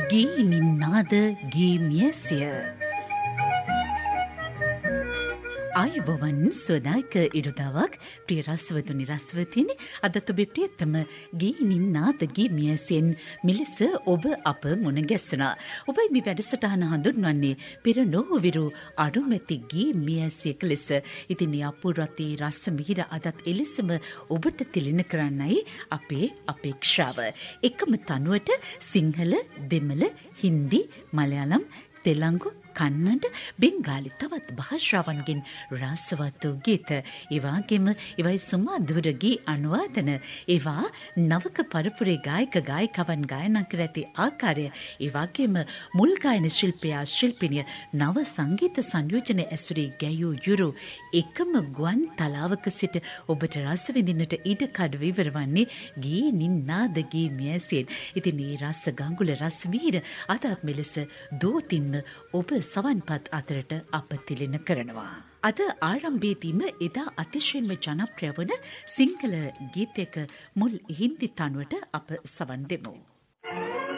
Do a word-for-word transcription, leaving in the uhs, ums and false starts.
ගී නින්නාද ගී මියසිය ආයුබෝවන් සුවදායක ඉරුදාවක් ප්‍රිය රසවතුනි රසවතිනි අදත් ඔබේ ප්‍රියතම ගී නින්නාද ගී මියසියෙන් මිලෙස ඔබ අප මුණ ගැසුණා. ඔබයි මේ වැඩසටහන හඳුන්වන්නේ පෙර නොවිරු අරුමැති ගී මියසියක ලෙස. ඉතින් මේ අපූර්වති රස මිහිර අදත් එලෙසම ඔබට තිළින කරන්නයි අපේ අපේක්ෂාව. එකම තනුවට සිංහල, දෙමළ, හින්දි, මලයාලම්, තෙලංගු, කන්නඩ, බෙන්ගාලි තවත් භාෂාවන්ගෙන් රසවත් වූ ගීත. ඒ වගේම ඒවයි සුමధుර ගී අනුවාදන. ඒවා නවක පරපුරේ ගායක ගායිකවන් ගායනා කර ඇති ආකාරය. ඒ වගේම මුල් ගායන ශිල්පියා ශිල්පිනිය නව සංගීත සංයෝජන ඇසුරේ ගැයූ යුරු එකම ගුවන් තලාවක සිට ඔබට රස විඳින්නට ඉඩ කඩ විවරවන්නේ ගී නින්නාද ගී මියසියෙන්. ඉතින් මේ රස ගඟුල රස මිහිර අදත් මෙලෙස දෝතින්ම ඔබ සවන්පත් අතරට අප තිළින කරනවා. අද ආරම්භයේදීම එදා අතිශයින්ම ජනප්‍රිය වන සිංහල ගීතයක මුල් හින්දි තනුවට අප සවන් දෙමු.